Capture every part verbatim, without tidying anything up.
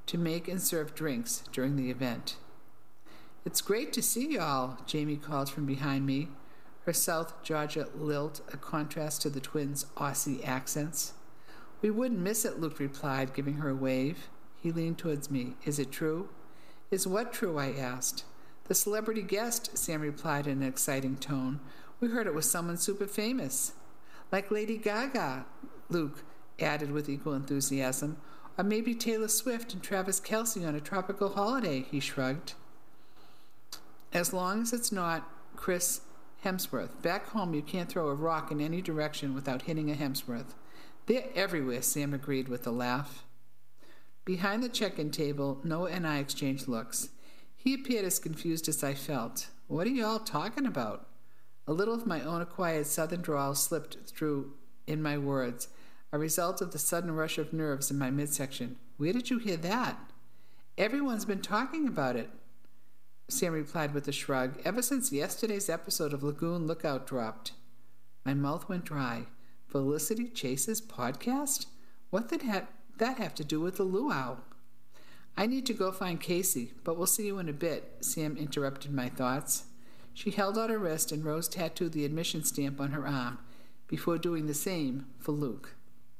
to make and serve drinks during the event. "It's great to see y'all," Jamie called from behind me, her South Georgia lilt a contrast to the twins' Aussie accents. "We wouldn't miss it," Luke replied, giving her a wave. He leaned towards me. "Is it true?" "Is what true?" I asked. "The celebrity guest," Sam replied in an exciting tone. "We heard it was someone super famous." "Like Lady Gaga," Luke added with equal enthusiasm. "Or maybe Taylor Swift and Travis Kelce on a tropical holiday," he shrugged. "As long as it's not Chris Hemsworth. Back home you can't throw a rock in any direction without hitting a Hemsworth." "They're everywhere," Sam agreed with a laugh. Behind the check-in table, Noah and I exchanged looks. He appeared as confused as I felt. "What are you all talking about?" A little of my own acquired southern drawl slipped through in my words, a result of the sudden rush of nerves in my midsection. "Where did you hear that?" "Everyone's been talking about it," Sam replied with a shrug, "ever since yesterday's episode of Lagoon Lookout dropped." My mouth went dry. Felicity Chase's podcast? What did ha- that have to do with the luau? "I need to go find Casey, but we'll see you in a bit," Sam interrupted my thoughts. She held out her wrist and Rose tattooed the admission stamp on her arm, before doing the same for Luke.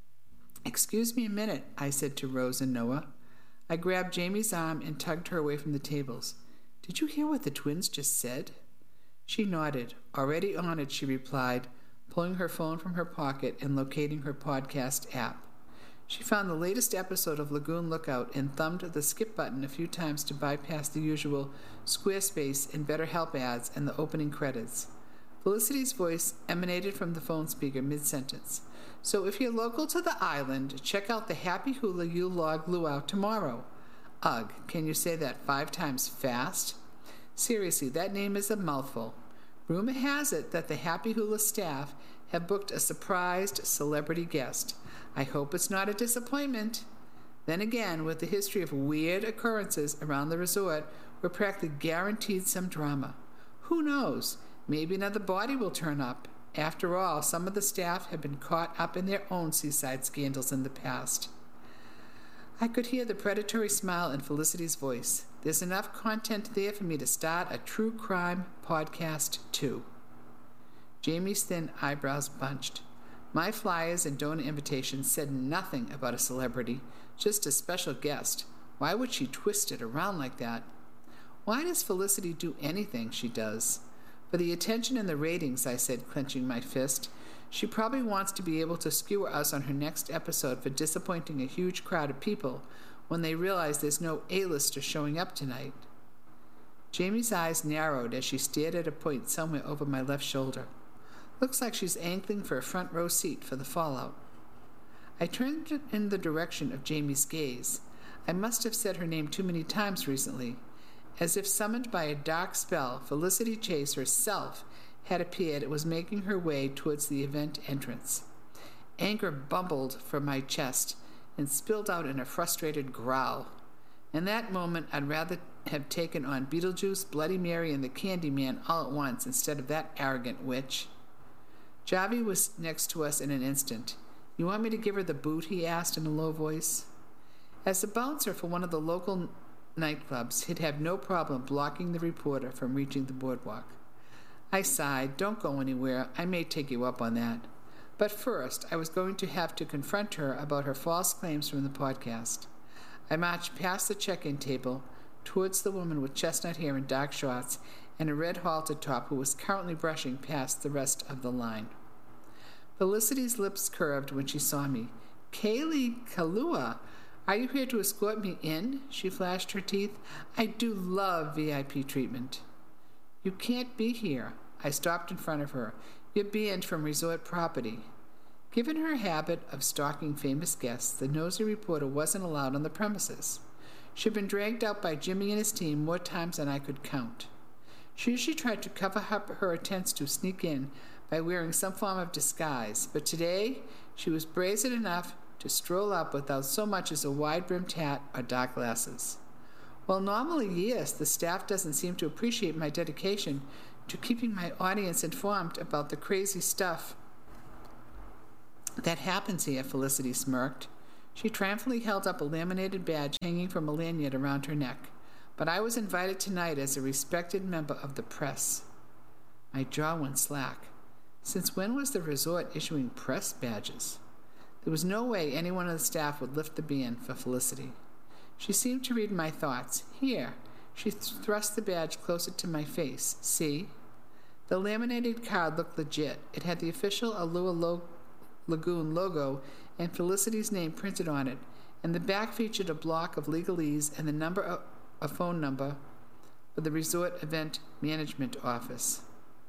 "Excuse me a minute," I said to Rose and Noah. I grabbed Jamie's arm and tugged her away from the tables. "Did you hear what the twins just said?" She nodded. "Already on it," she replied, pulling her phone from her pocket and locating her podcast app. She found the latest episode of Lagoon Lookout and thumbed the skip button a few times to bypass the usual Squarespace and BetterHelp ads and the opening credits. Felicity's voice emanated from the phone speaker mid-sentence. "So if you're local to the island, check out the Happy Hula Yule Log Luau tomorrow." Ugh, can you say that five times fast? Seriously, that name is a mouthful. Rumor has it that the Happy Hula staff have booked a surprised celebrity guest. I hope it's not a disappointment. Then again, with the history of weird occurrences around the resort, we're practically guaranteed some drama. Who knows? Maybe another body will turn up. After all, some of the staff have been caught up in their own seaside scandals in the past. I could hear the predatory smile in Felicity's voice. There's enough content there for me to start a true crime podcast, too. Jamie's thin eyebrows bunched. My flyers and donor invitations said nothing about a celebrity, just a special guest. Why would she twist it around like that? Why does Felicity do anything she does? For the attention and the ratings, I said, clenching my fist. She probably wants to be able to skewer us on her next episode for disappointing a huge crowd of people when they realize there's no A-lister showing up tonight. Jamie's eyes narrowed as she stared at a point somewhere over my left shoulder. Looks like she's angling for a front row seat for the fallout. I turned in the direction of Jamie's gaze. I must have said her name too many times recently. As if summoned by a dark spell, Felicity Chase herself had appeared and was making her way towards the event entrance. Anger bubbled from my chest and spilled out in a frustrated growl. In that moment, I'd rather have taken on Beetlejuice, Bloody Mary, and the Candyman all at once instead of that arrogant witch. Javi was next to us in an instant. "You want me to give her the boot?" he asked in a low voice. As a bouncer for one of the local nightclubs, he'd have no problem blocking the reporter from reaching the boardwalk. I sighed. "Don't go anywhere. I may take you up on that." But first, I was going to have to confront her about her false claims from the podcast. I marched past the check-in table towards the woman with chestnut hair and dark shorts and a red halter top who was currently brushing past the rest of the line. Felicity's lips curved when she saw me. "Kaylee Kalua, are you here to escort me in?" She flashed her teeth. "I do love V I P treatment." "You can't be here." I stopped in front of her. "You're banned from resort property." Given her habit of stalking famous guests, the nosy reporter wasn't allowed on the premises. She'd been dragged out by Jimmy and his team more times than I could count. She usually tried to cover up her attempts to sneak in by wearing some form of disguise, but today she was brazen enough to stroll up without so much as a wide-brimmed hat or dark glasses. While normally, yes, the staff doesn't seem to appreciate my dedication to keeping my audience informed about the crazy stuff that happens here, Felicity smirked. She triumphantly held up a laminated badge hanging from a lanyard around her neck. But I was invited tonight as a respected member of the press. My jaw went slack. Since when was the resort issuing press badges? There was no way anyone on the staff would lift the ban for Felicity. She seemed to read my thoughts. Here. She thrust the badge closer to my face. See? The laminated card looked legit. It had the official Alua Lo- Lagoon logo and Felicity's name printed on it, and the back featured a block of legalese and the number of a phone number for the resort event management office.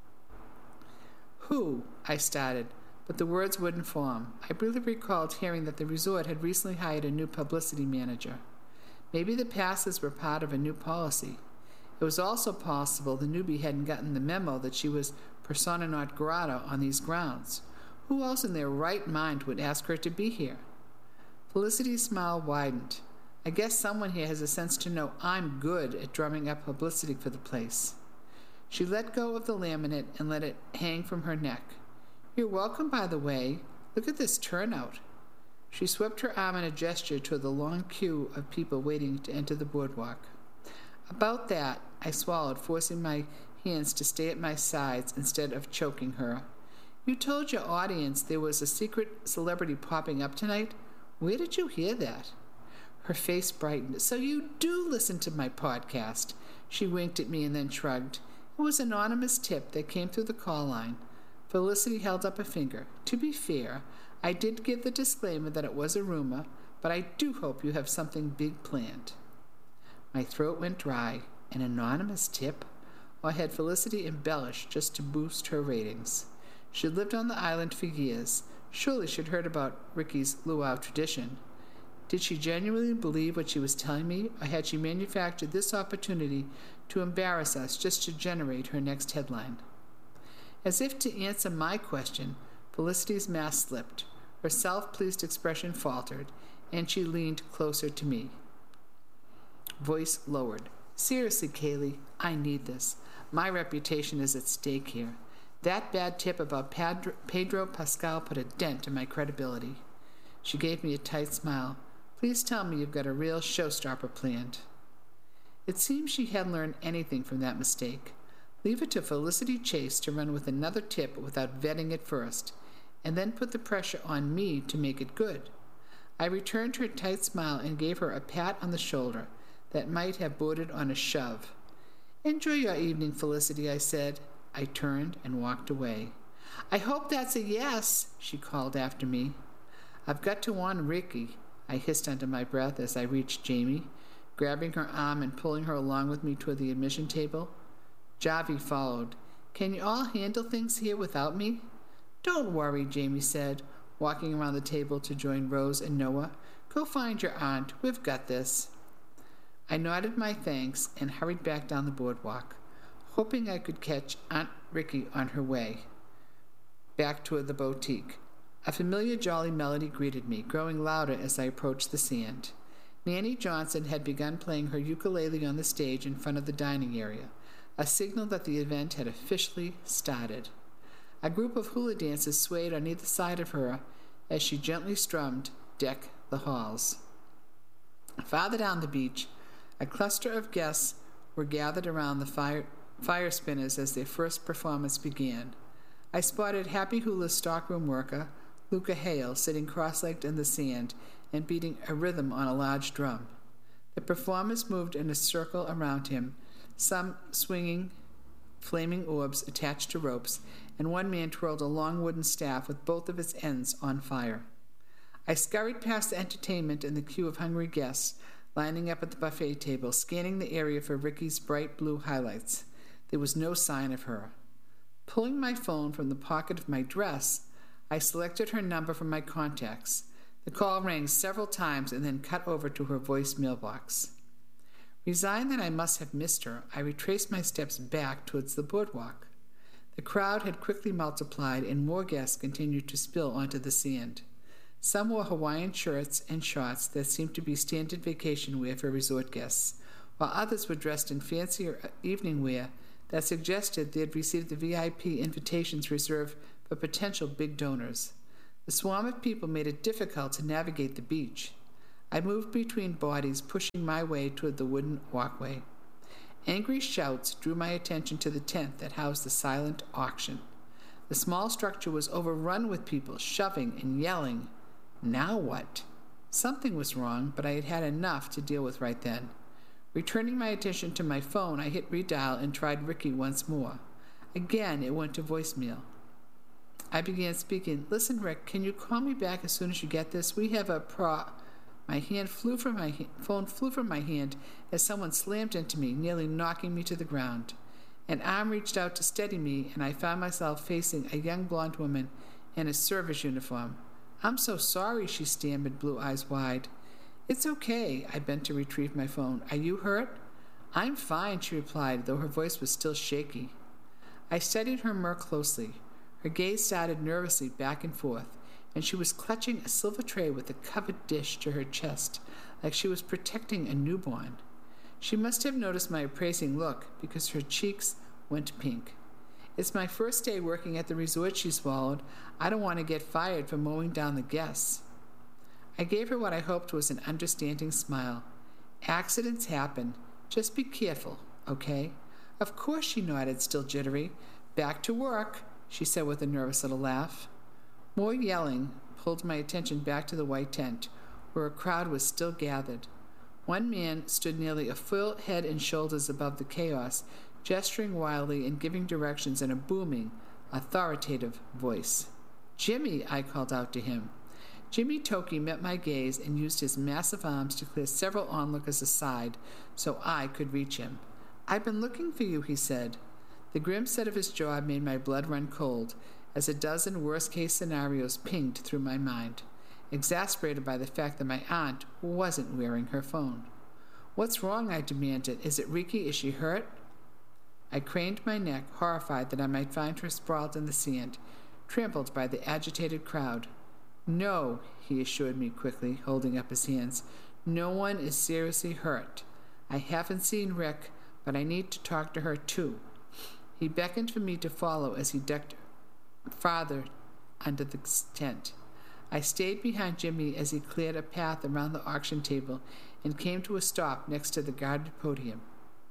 Who? I started, but the words wouldn't form. I briefly recalled hearing that the resort had recently hired a new publicity manager. Maybe the passes were part of a new policy. It was also possible the newbie hadn't gotten the memo that she was persona non grata on these grounds. Who else in their right mind would ask her to be here? Felicity's smile widened. I guess someone here has a sense to know I'm good at drumming up publicity for the place. She let go of the laminate and let it hang from her neck. You're welcome, by the way. Look at this turnout. She swept her arm in a gesture toward the long queue of people waiting to enter the boardwalk. About that, I swallowed, forcing my hands to stay at my sides instead of choking her. You told your audience there was a secret celebrity popping up tonight? Where did you hear that? Her face brightened. So you do listen to my podcast. She winked at me and then shrugged. It was an anonymous tip that came through the call line. Felicity held up a finger. To be fair, I did give the disclaimer that it was a rumor, but I do hope you have something big planned. My throat went dry. An anonymous tip? Or had Felicity embellished just to boost her ratings? She had lived on the island for years. Surely she'd heard about Ricky's luau tradition. Did she genuinely believe what she was telling me, or had she manufactured this opportunity to embarrass us just to generate her next headline? As if to answer my question, Felicity's mask slipped. Her self-pleased expression faltered, and she leaned closer to me. Voice lowered. Seriously, Kaylee, I need this. My reputation is at stake here. That bad tip about Padro- Pedro Pascal put a dent in my credibility. She gave me a tight smile. Please tell me you've got a real showstopper planned. It seems she hadn't learned anything from that mistake. Leave it to Felicity Chase to run with another tip without vetting it first, and then put the pressure on me to make it good. I returned her tight smile and gave her a pat on the shoulder that might have bordered on a shove. Enjoy your evening, Felicity, I said. I turned and walked away. I hope that's a yes, she called after me. I've got to warn Ricky, I hissed under my breath as I reached Jamie, grabbing her arm and pulling her along with me toward the admission table. Javi followed. Can you all handle things here without me? Don't worry, Jamie said, walking around the table to join Rose and Noah. Go find your aunt. We've got this. I nodded my thanks and hurried back down the boardwalk, hoping I could catch Aunt Ricky on her way back toward the boutique. A familiar jolly melody greeted me, growing louder as I approached the sand. Nanny Johnson had begun playing her ukulele on the stage in front of the dining area, a signal that the event had officially started. A group of hula dancers swayed on either side of her as she gently strummed Deck the Halls. Farther down the beach, a cluster of guests were gathered around the fire, fire spinners as their first performance began. I spotted Happy Hula's stockroom worker, Luca Hale, sitting cross-legged in the sand and beating a rhythm on a large drum. The performers moved in a circle around him, some swinging flaming orbs attached to ropes, and one man twirled a long wooden staff with both of its ends on fire. I scurried past the entertainment and the queue of hungry guests lining up at the buffet table, scanning the area for Ricky's bright blue highlights. There was no sign of her. Pulling my phone from the pocket of my dress, I selected her number from my contacts. The call rang several times and then cut over to her voice mailbox. Resigned that I must have missed her, I retraced my steps back towards the boardwalk. The crowd had quickly multiplied, and more guests continued to spill onto the sand. Some wore Hawaiian shirts and shorts that seemed to be standard vacation wear for resort guests, while others were dressed in fancier evening wear that suggested they had received the V I P invitations reserved for potential big donors. The swarm of people made it difficult to navigate the beach. I moved between bodies, pushing my way toward the wooden walkway. Angry shouts drew my attention to the tent that housed the silent auction. The small structure was overrun with people, shoving and yelling. Now what? Something was wrong, but I had had enough to deal with right then. Returning my attention to my phone, I hit redial and tried Ricky once more. Again, it went to voicemail. I began speaking. Listen, Rick, can you call me back as soon as you get this? We have a pro... My hand flew from my ha- phone flew from my hand as someone slammed into me, nearly knocking me to the ground. An arm reached out to steady me, and I found myself facing a young blonde woman in a service uniform. I'm so sorry, she stammered, blue eyes wide. It's okay, I bent to retrieve my phone. Are you hurt? I'm fine, she replied, though her voice was still shaky. I studied her more closely. Her gaze started nervously back and forth, and she was clutching a silver tray with a covered dish to her chest, like she was protecting a newborn. She must have noticed my appraising look, because her cheeks went pink. It's my first day working at the resort, she swallowed. I don't want to get fired for mowing down the guests. I gave her what I hoped was an understanding smile. Accidents happen. Just be careful, okay? Of course, she nodded, still jittery. Back to work, she said with a nervous little laugh. More yelling pulled my attention back to the white tent, where a crowd was still gathered. One man stood nearly a full head and shoulders above the chaos, gesturing wildly and giving directions in a booming, authoritative voice. Jimmy, I called out to him. Jimmy Toki met my gaze and used his massive arms to clear several onlookers aside so I could reach him. I've been looking for you, he said. The grim set of his jaw made my blood run cold, as a dozen worst-case scenarios pinged through my mind, exasperated by the fact that my aunt wasn't wearing her phone. What's wrong? I demanded. Is it Ricky? Is she hurt? I craned my neck, horrified that I might find her sprawled in the sand, trampled by the agitated crowd. No, he assured me quickly, holding up his hands. No one is seriously hurt. I haven't seen Rick, but I need to talk to her too. He beckoned for me to follow as he ducked farther under the tent. I stayed behind Jimmy as he cleared a path around the auction table and came to a stop next to the guarded podium,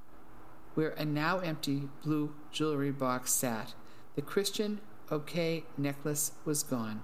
where a now empty blue jewelry box sat. The Christian OK necklace was gone.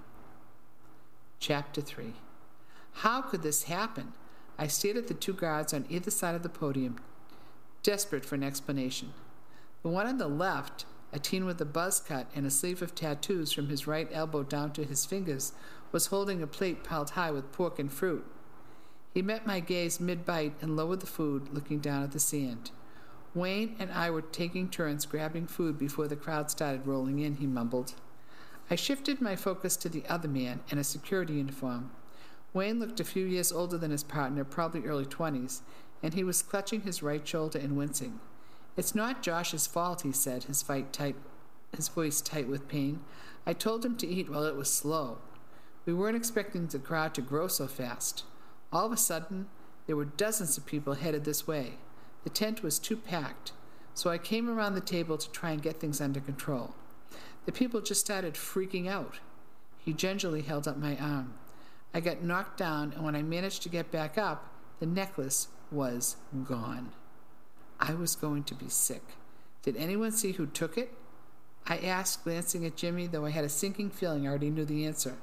Chapter three. How could this happen? I stared at the two guards on either side of the podium, desperate for an explanation. The one on the left, a teen with a buzz cut and a sleeve of tattoos from his right elbow down to his fingers, was holding a plate piled high with pork and fruit. He met my gaze mid-bite and lowered the food, looking down at the sand. Wayne and I were taking turns grabbing food before the crowd started rolling in, he mumbled. I shifted my focus to the other man in a security uniform. Wayne looked a few years older than his partner, probably early twenties, and he was clutching his right shoulder and wincing. It's not Josh's fault, he said, his, fight tight, his voice tight with pain. I told him to eat while it was slow. We weren't expecting the crowd to grow so fast. All of a sudden, there were dozens of people headed this way. The tent was too packed, so I came around the table to try and get things under control. The people just started freaking out. He gingerly held up my arm. I got knocked down, and when I managed to get back up, the necklace was gone. I was going to be sick. Did anyone see who took it? I asked, glancing at Jimmy, though I had a sinking feeling I already knew the answer.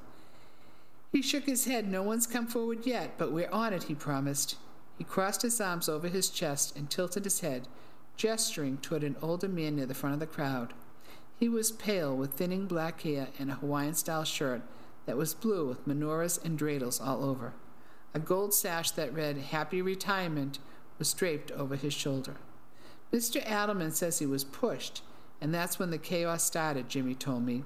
He shook his head. No one's come forward yet, but we're on it, he promised. He crossed his arms over his chest and tilted his head, gesturing toward an older man near the front of the crowd. He was pale, with thinning black hair and a Hawaiian-style shirt that was blue with menorahs and dreidels all over. A gold sash that read, Happy Retirement, was draped over his shoulder. Mister Adelman says he was pushed, and that's when the chaos started, Jimmy told me.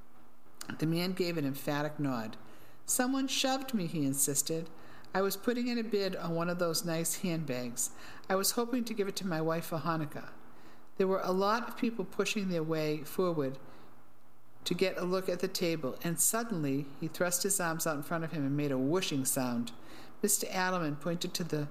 The man gave an emphatic nod. Someone shoved me, he insisted. I was putting in a bid on one of those nice handbags. I was hoping to give it to my wife for Hanukkah. There were a lot of people pushing their way forward to get a look at the table, and suddenly he thrust his arms out in front of him and made a whooshing sound. Mister Adelman pointed to the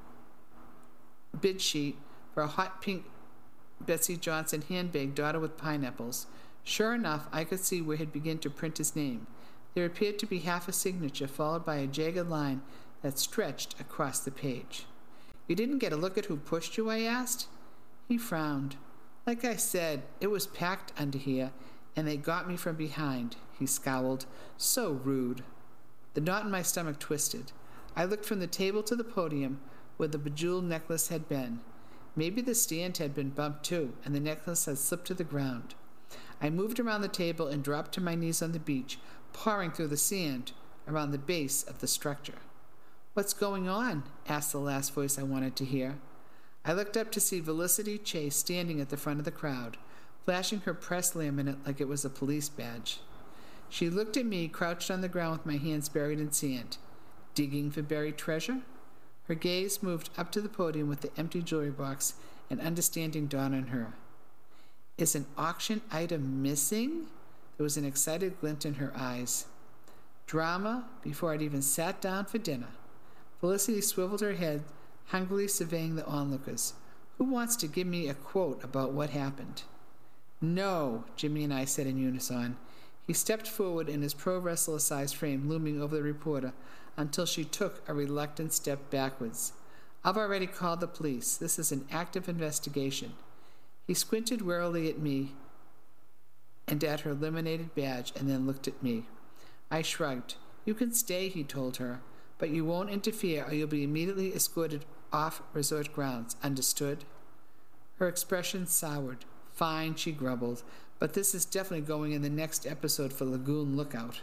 bid sheet for a hot pink Betsy Johnson handbag dotted with pineapples. Sure enough, I could see where he'd begin to print his name. There appeared to be half a signature, followed by a jagged line that stretched across the page. You didn't get a look at who pushed you? I asked. He frowned. Like I said, it was packed under here, and they got me from behind. He scowled. So rude. The knot in my stomach twisted. I looked from the table to the podium where the bejeweled necklace had been. Maybe the stand had been bumped too, and the necklace had slipped to the ground. I moved around the table and dropped to my knees on the beach, pawing through the sand around the base of the structure. What's going on? Asked the last voice I wanted to hear. I looked up to see Felicity Chase standing at the front of the crowd, flashing her press laminate like it was a police badge. She looked at me, crouched on the ground with my hands buried in sand. Digging for buried treasure? Her gaze moved up to the podium with the empty jewelry box, and understanding dawned on her. Is an auction item missing? There was an excited glint in her eyes. Drama before I'd even sat down for dinner. Felicity swiveled her head, hungrily surveying the onlookers. Who wants to give me a quote about what happened? No, Jimmy and I said in unison. He stepped forward in his pro wrestler-sized frame looming over the reporter until she took a reluctant step backwards. I've already called the police. This is an active investigation. He squinted warily at me and at her laminated badge and then looked at me. I shrugged. You can stay, he told her, but you won't interfere or you'll be immediately escorted off resort grounds. Understood? Her expression soured. Fine, she grumbled, but this is definitely going in the next episode for Lagoon Lookout.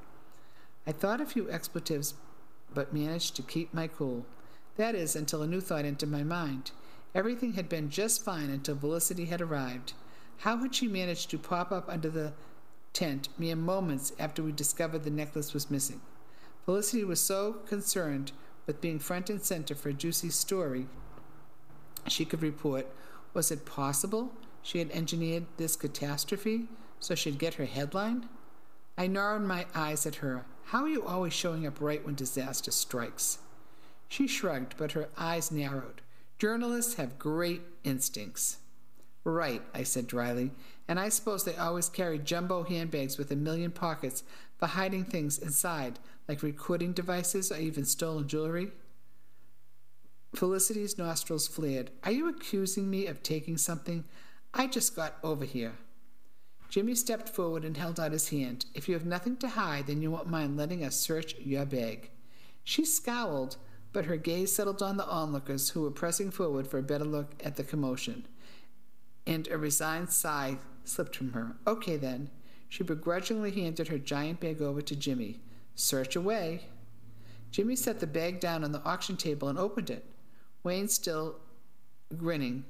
I thought a few expletives, but managed to keep my cool. That is, until a new thought entered my mind. Everything had been just fine until Felicity had arrived. How had she managed to pop up under the tent mere moments after we discovered the necklace was missing? Felicity was so concerned with being front and center for a juicy story she could report. Was it possible she had engineered this catastrophe so she'd get her headline? I narrowed my eyes at her. How are you always showing up right when disaster strikes? She shrugged, but her eyes narrowed. Journalists have great instincts. Right, I said dryly, and I suppose they always carry jumbo handbags with a million pockets for hiding things inside, like recording devices or even stolen jewelry. Felicity's nostrils flared. Are you accusing me of taking something? I just got over here. Jimmy stepped forward and held out his hand. If you have nothing to hide, then you won't mind letting us search your bag. She scowled, but her gaze settled on the onlookers who were pressing forward for a better look at the commotion, and a resigned sigh slipped from her. Okay, then. She begrudgingly handed her giant bag over to Jimmy. Search away. Jimmy set the bag down on the auction table and opened it. Wayne, still grinning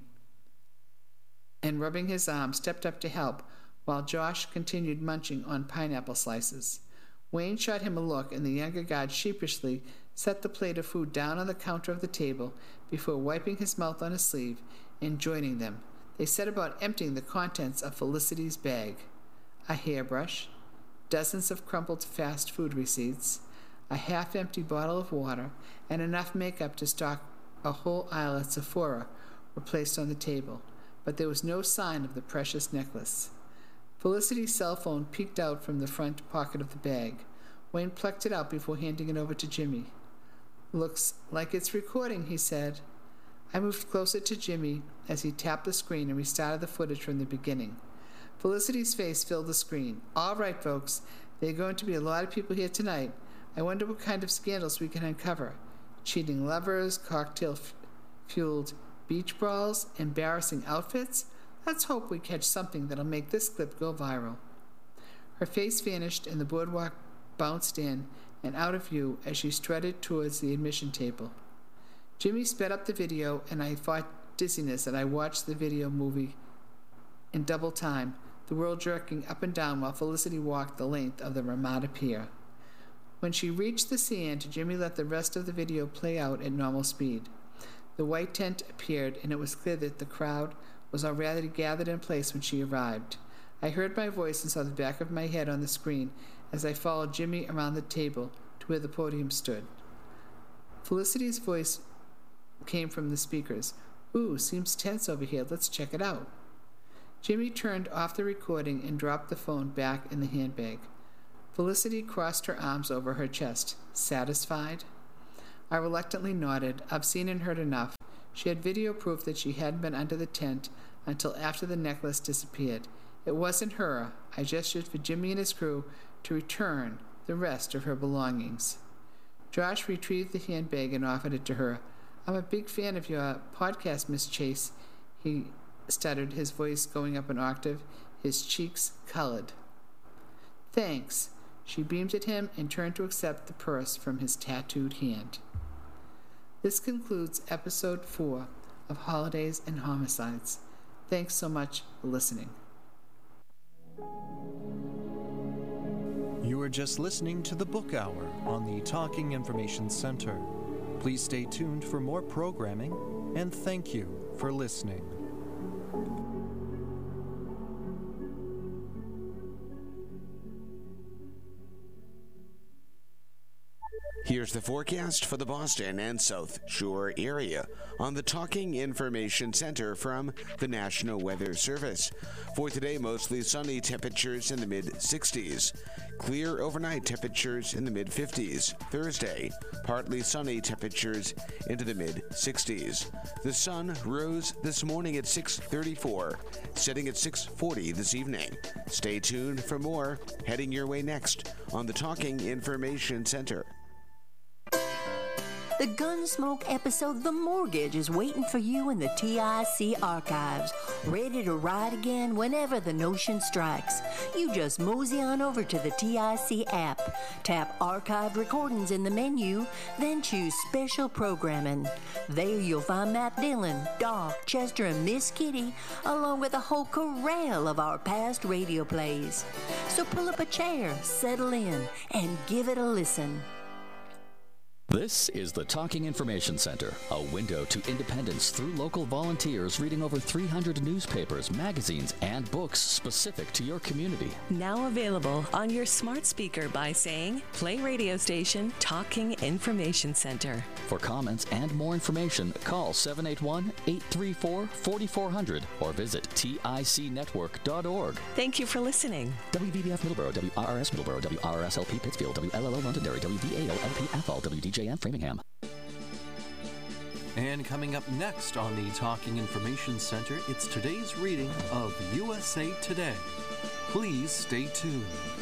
and rubbing his arm, stepped up to help, while Josh continued munching on pineapple slices. Wayne shot him a look, and the younger guard sheepishly set the plate of food down on the counter of the table before wiping his mouth on his sleeve and joining them. They set about emptying the contents of Felicity's bag. A hairbrush, dozens of crumpled fast food receipts, a half-empty bottle of water, and enough makeup to stock a whole aisle at Sephora were placed on the table, but there was no sign of the precious necklace. Felicity's cell phone peeked out from the front pocket of the bag. Wayne plucked it out before handing it over to Jimmy. Looks like it's recording, he said. I moved closer to Jimmy as he tapped the screen and restarted the footage from the beginning. Felicity's face filled the screen. All right, folks, there are going to be a lot of people here tonight. I wonder what kind of scandals we can uncover. Cheating lovers, cocktail-fueled beach brawls, embarrassing outfits. Let's hope we catch something that'll make this clip go viral. Her face vanished and the boardwalk bounced in and out of view as she strutted towards the admission table. Jimmy sped up the video, and I fought dizziness as I watched the video movie in double time, the world jerking up and down while Felicity walked the length of the Ramada Pier. When she reached the sand, Jimmy let the rest of the video play out at normal speed. The white tent appeared, and it was clear that the crowd was already gathered in place when she arrived. I heard my voice and saw the back of my head on the screen as I followed Jimmy around the table to where the podium stood. Felicity's voice came from the speakers. Ooh, seems tense over here. Let's check it out. Jimmy turned off the recording and dropped the phone back in the handbag. Felicity crossed her arms over her chest. Satisfied? I reluctantly nodded. I've seen and heard enough. She had video proof that she hadn't been under the tent until after the necklace disappeared. It wasn't her. I gestured for Jimmy and his crew to return the rest of her belongings. Josh retrieved the handbag and offered it to her. I'm a big fan of your podcast, Miss Chase, he stuttered, his voice going up an octave, his cheeks colored. Thanks. She beamed at him and turned to accept the purse from his tattooed hand. This concludes episode four of Holidays and Homicides. Thanks so much for listening. You are just listening to the Book Hour on the Talking Information Center. Please stay tuned for more programming, and thank you for listening. Here's the forecast for the Boston and South Shore area on the Talking Information Center from the National Weather Service. For today, mostly sunny, temperatures in the mid sixties. Clear overnight, temperatures in the mid fifties. Thursday, partly sunny, temperatures into the mid sixties. The sun rose this morning at six thirty-four, setting at six forty this evening. Stay tuned for more heading your way next on the Talking Information Center. The Gunsmoke episode The Mortgage is waiting for you in the T I C archives, ready to ride again whenever the notion strikes. You just mosey on over to the T I C app, tap Archived Recordings in the menu, then choose Special Programming. There you'll find Matt Dillon, Doc, Chester, and Miss Kitty, along with a whole corral of our past radio plays. So pull up a chair, settle in, and give it a listen. This is the Talking Information Center, a window to independence through local volunteers reading over three hundred newspapers, magazines, and books specific to your community. Now available on your smart speaker by saying, play radio station Talking Information Center. For comments and more information, call seven eight one, eight three four, four four zero zero or visit T I C network dot org. Thank you for listening. W V B F Middleborough, W R R S Middleborough, W R R S L P Pittsfield, W L L O Londonderry, W V A O L P Athol, W D J N Framingham. And coming up next on the Talking Information Center, it's today's reading of U S A Today. Please stay tuned.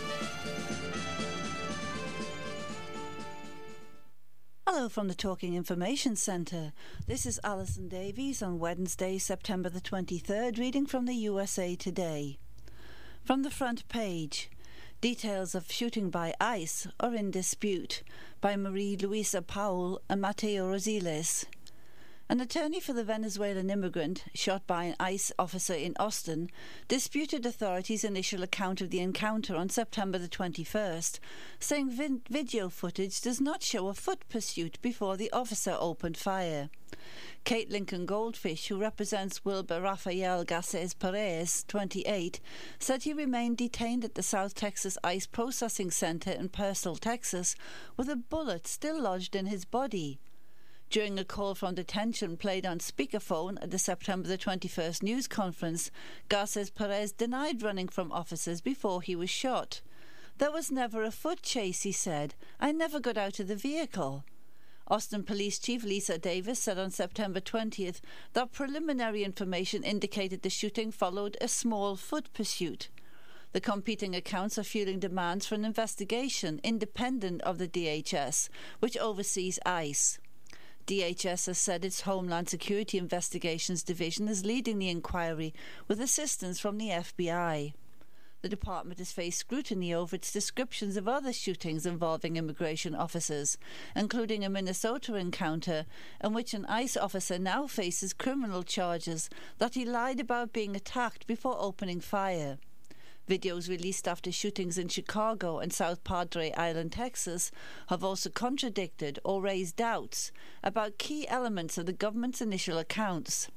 Hello from the Talking Information Centre. This is Alison Davies on Wednesday, September the twenty-third, reading from the U S A Today. From the front page, details of shooting by ICE are in dispute by Marie Luisa Powell and Mateo Rosiles. An attorney for the Venezuelan immigrant, shot by an ICE officer in Austin, disputed authorities' initial account of the encounter on September the twenty-first, saying vin- video footage does not show a foot pursuit before the officer opened fire. Kate Lincoln Goldfish, who represents Wilbur Rafael Garces Perez, twenty-eight, said he remained detained at the South Texas ICE Processing Center in Purcell, Texas, with a bullet still lodged in his body. During a call from detention played on speakerphone at the September the twenty-first news conference, Garces Perez denied running from officers before he was shot. There was never a foot chase, he said. I never got out of the vehicle. Austin Police Chief Lisa Davis said on September twentieth that preliminary information indicated the shooting followed a small foot pursuit. The competing accounts are fueling demands for an investigation independent of the D H S, which oversees ICE. D H S has said its Homeland Security Investigations Division is leading the inquiry with assistance from the F B I. The department has faced scrutiny over its descriptions of other shootings involving immigration officers, including a Minnesota encounter in which an ICE officer now faces criminal charges that he lied about being attacked before opening fire. Videos released after shootings in Chicago and South Padre Island, Texas, have also contradicted or raised doubts about key elements of the government's initial accounts.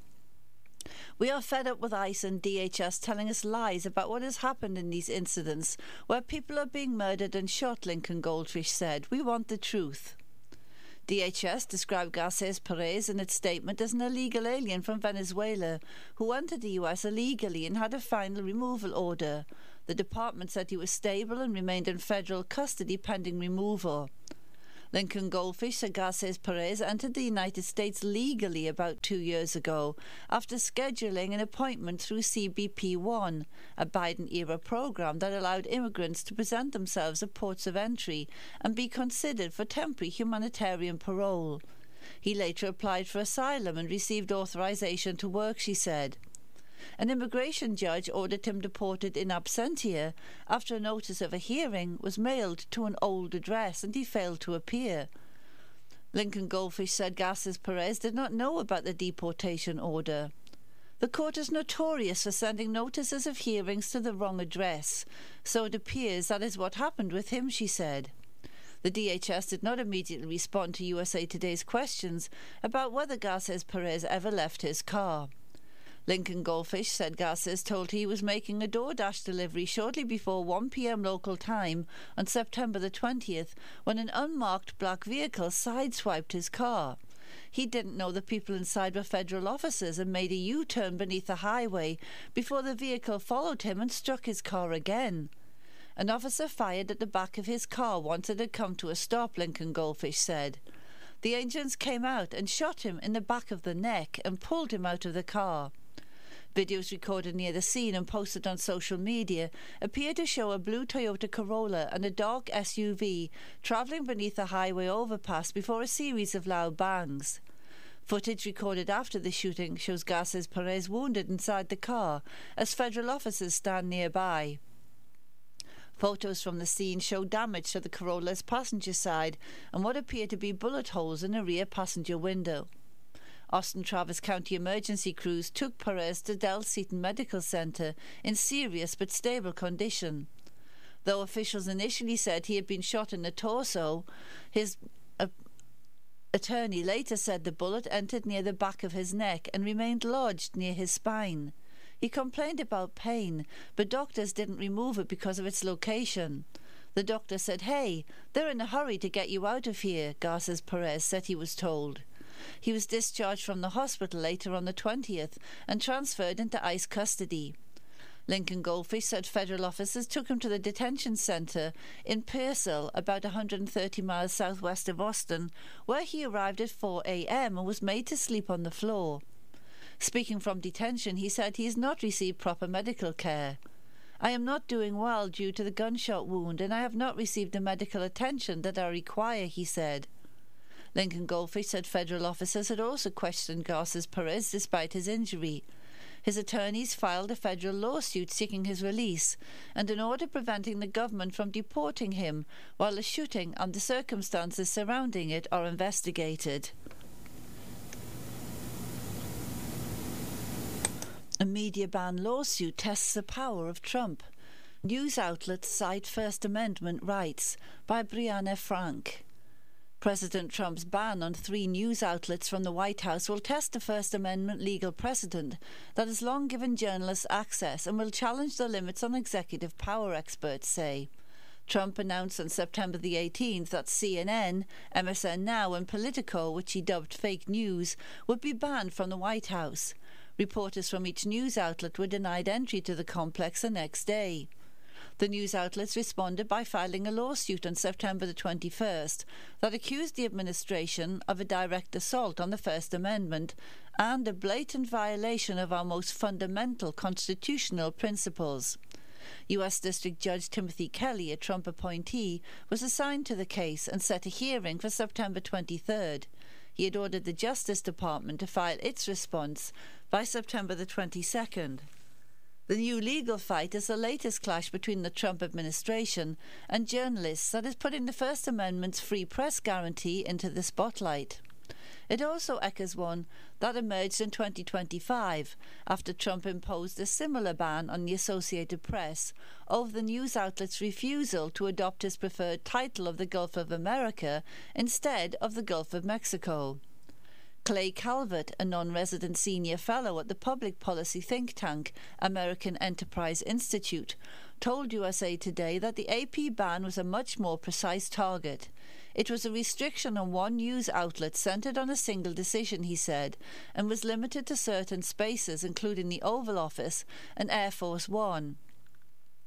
We are fed up with ICE and D H S telling us lies about what has happened in these incidents where people are being murdered and shot, Lincoln Goldfish said. We want the truth. D H S described Garces Perez in its statement as an illegal alien from Venezuela who entered the U S illegally and had a final removal order. The department said he was stable and remained in federal custody pending removal. Lincoln Goldfish said Garces Perez entered the United States legally about two years ago after scheduling an appointment through C B P one, a Biden-era program that allowed immigrants to present themselves at ports of entry and be considered for temporary humanitarian parole. He later applied for asylum and received authorization to work, she said. An immigration judge ordered him deported in absentia after a notice of a hearing was mailed to an old address and he failed to appear. Lincoln Goldfish said Garces Perez did not know about the deportation order. The court is notorious for sending notices of hearings to the wrong address, so it appears that is what happened with him, she said. The D H S did not immediately respond to U S A Today's questions about whether Garces Perez ever left his car. Lincoln Goldfish said Garces told he was making a DoorDash delivery shortly before one p.m. local time on September the twentieth when an unmarked black vehicle sideswiped his car. He didn't know the people inside were federal officers and made a U-turn beneath the highway before the vehicle followed him and struck his car again. An officer fired at the back of his car once it had come to a stop, Lincoln Goldfish said. The agents came out and shot him in the back of the neck and pulled him out of the car. Videos recorded near the scene and posted on social media appear to show a blue Toyota Corolla and a dark S U V travelling beneath a highway overpass before a series of loud bangs. Footage recorded after the shooting shows Garces Perez wounded inside the car as federal officers stand nearby. Photos from the scene show damage to the Corolla's passenger side and what appear to be bullet holes in a rear passenger window. Austin Travis County emergency crews took Perez to Del Seaton Medical Center in serious but stable condition. Though officials initially said he had been shot in the torso, his uh, attorney later said the bullet entered near the back of his neck and remained lodged near his spine. He complained about pain, but doctors didn't remove it because of its location. The doctor said, "Hey, they're in a hurry to get you out of here," Garces Perez said he was told. He was discharged from the hospital later on the twentieth and transferred into ICE custody. Lincoln Goldfish said federal officers took him to the detention centre in Pearsall, about one hundred thirty miles southwest of Austin, where he arrived at four a.m. and was made to sleep on the floor. Speaking from detention, he said he has not received proper medical care. "I am not doing well due to the gunshot wound, and I have not received the medical attention that I require," he said. Lincoln Goldfish said federal officers had also questioned Garces Perez despite his injury. His attorneys filed a federal lawsuit seeking his release and an order preventing the government from deporting him while the shooting and the circumstances surrounding it are investigated. A media ban lawsuit tests the power of Trump. News outlets cite First Amendment rights, by Brianna Frank. President Trump's ban on three news outlets from the White House will test the First Amendment legal precedent that has long given journalists access and will challenge the limits on executive power, experts say. Trump announced on September the eighteenth that C N N, M S N Now and Politico, which he dubbed fake news, would be banned from the White House. Reporters from each news outlet were denied entry to the complex the next day. The news outlets responded by filing a lawsuit on September the twenty-first that accused the administration of a direct assault on the First Amendment and a blatant violation of our most fundamental constitutional principles. U S District Judge Timothy Kelly, a Trump appointee, was assigned to the case and set a hearing for September twenty-third. He had ordered the Justice Department to file its response by September the twenty-second. The new legal fight is the latest clash between the Trump administration and journalists that is putting the First Amendment's free press guarantee into the spotlight. It also echoes one that emerged in twenty twenty-five after Trump imposed a similar ban on the Associated Press over the news outlet's refusal to adopt his preferred title of the Gulf of America instead of the Gulf of Mexico. Clay Calvert, a non-resident senior fellow at the public policy think tank American Enterprise Institute, told U S A Today that the A P ban was a much more precise target. It was a restriction on one news outlet centered on a single decision, he said, and was limited to certain spaces, including the Oval Office and Air Force One.